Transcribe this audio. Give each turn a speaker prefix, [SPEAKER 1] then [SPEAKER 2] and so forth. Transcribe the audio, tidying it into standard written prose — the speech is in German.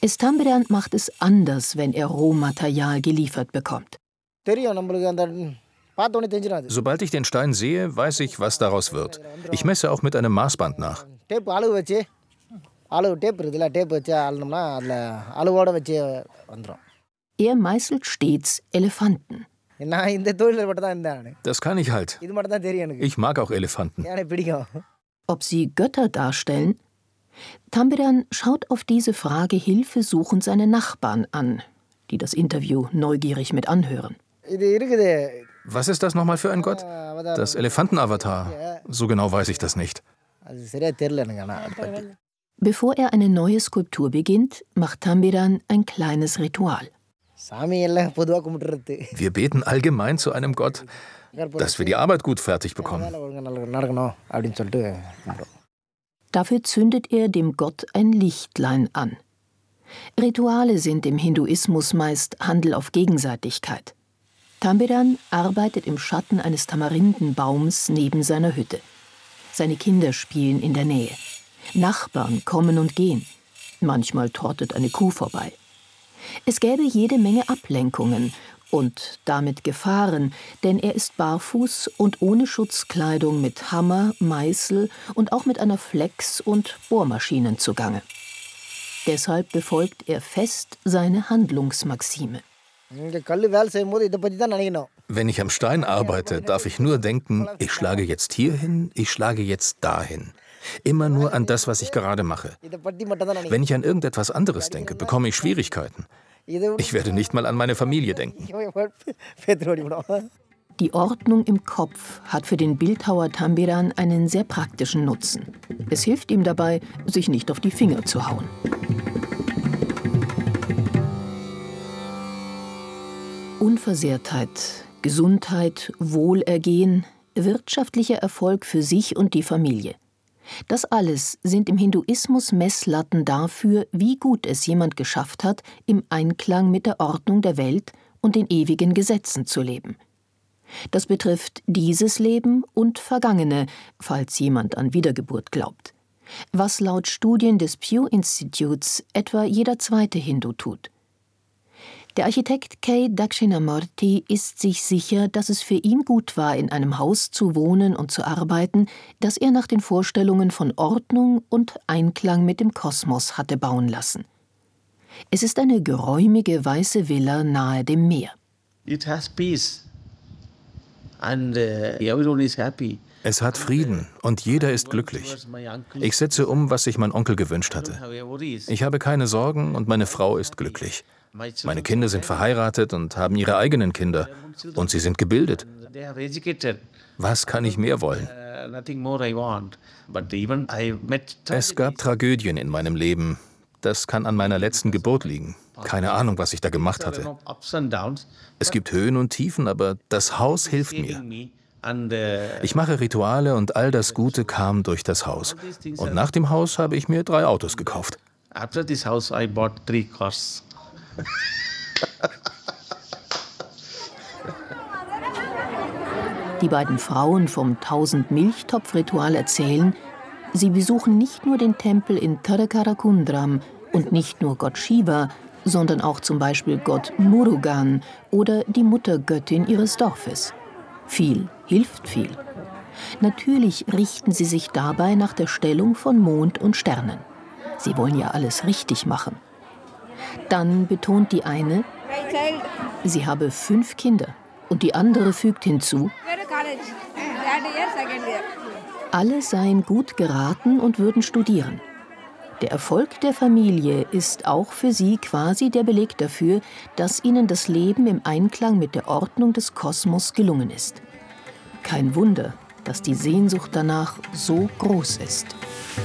[SPEAKER 1] Estambedan macht es anders, wenn er Rohmaterial geliefert bekommt.
[SPEAKER 2] Sobald ich den Stein sehe, weiß ich, was daraus wird. Ich messe auch mit einem Maßband nach.
[SPEAKER 1] Er meißelt stets Elefanten.
[SPEAKER 2] Das kann ich halt. Ich mag auch Elefanten.
[SPEAKER 1] Ob sie Götter darstellen? Tambedan schaut auf diese Frage hilfesuchend seine Nachbarn an, die das Interview neugierig mit anhören.
[SPEAKER 2] Was ist das nochmal für ein Gott? Das Elefantenavatar. So genau weiß ich das nicht.
[SPEAKER 1] Bevor er eine neue Skulptur beginnt, macht Tambedan ein kleines Ritual.
[SPEAKER 2] Wir beten allgemein zu einem Gott, dass wir die Arbeit gut fertig bekommen.
[SPEAKER 1] Dafür zündet er dem Gott ein Lichtlein an. Rituale sind im Hinduismus meist Handel auf Gegenseitigkeit. Tambedan arbeitet im Schatten eines Tamarindenbaums neben seiner Hütte. Seine Kinder spielen in der Nähe. Nachbarn kommen und gehen. Manchmal trottet eine Kuh vorbei. Es gäbe jede Menge Ablenkungen und damit Gefahren, denn er ist barfuß und ohne Schutzkleidung mit Hammer, Meißel und auch mit einer Flex und Bohrmaschinen zugange. Deshalb befolgt er fest seine Handlungsmaxime.
[SPEAKER 2] Wenn ich am Stein arbeite, darf ich nur denken, ich schlage jetzt hierhin, ich schlage jetzt dahin. Immer nur an das, was ich gerade mache. Wenn ich an irgendetwas anderes denke, bekomme ich Schwierigkeiten. Ich werde nicht mal an meine Familie denken.
[SPEAKER 1] Die Ordnung im Kopf hat für den Bildhauer Tambedan einen sehr praktischen Nutzen. Es hilft ihm dabei, sich nicht auf die Finger zu hauen. Unversehrtheit, Gesundheit, Wohlergehen, wirtschaftlicher Erfolg für sich und die Familie. Das alles sind im Hinduismus Messlatten dafür, wie gut es jemand geschafft hat, im Einklang mit der Ordnung der Welt und den ewigen Gesetzen zu leben. Das betrifft dieses Leben und vergangene, falls jemand an Wiedergeburt glaubt. Was laut Studien des Pew Instituts etwa jeder zweite Hindu tut. Der Architekt K. Dakshinamurti ist sich sicher, dass es für ihn gut war, in einem Haus zu wohnen und zu arbeiten, das er nach den Vorstellungen von Ordnung und Einklang mit dem Kosmos hatte bauen lassen. Es ist eine geräumige weiße Villa nahe dem Meer.
[SPEAKER 3] It has peace. And everyone is happy.
[SPEAKER 2] Es hat Frieden und jeder ist glücklich. Ich setze um, was sich mein Onkel gewünscht hatte. Ich habe keine Sorgen und meine Frau ist glücklich. Meine Kinder sind verheiratet und haben ihre eigenen Kinder. Und sie sind gebildet. Was kann ich mehr wollen? Es gab Tragödien in meinem Leben. Das kann an meiner letzten Geburt liegen. Keine Ahnung, was ich da gemacht hatte. Es gibt Höhen und Tiefen, aber das Haus hilft mir. Ich mache Rituale und all das Gute kam durch das Haus. Und nach dem Haus habe ich mir 3 Autos gekauft.
[SPEAKER 3] After this house, I bought 3 cars.
[SPEAKER 1] Die beiden Frauen vom 1000-Milchtopf-Ritual erzählen, sie besuchen nicht nur den Tempel in Tharakaracundram und nicht nur Gott Shiva, sondern auch zum Beispiel Gott Murugan oder die Muttergöttin ihres Dorfes. Viel hilft viel. Natürlich richten sie sich dabei nach der Stellung von Mond und Sternen. Sie wollen ja alles richtig machen. Dann betont die eine, sie habe 5 Kinder und die andere fügt hinzu, alle seien gut geraten und würden studieren. Der Erfolg der Familie ist auch für sie quasi der Beleg dafür, dass ihnen das Leben im Einklang mit der Ordnung des Kosmos gelungen ist. Kein Wunder, dass die Sehnsucht danach so groß ist.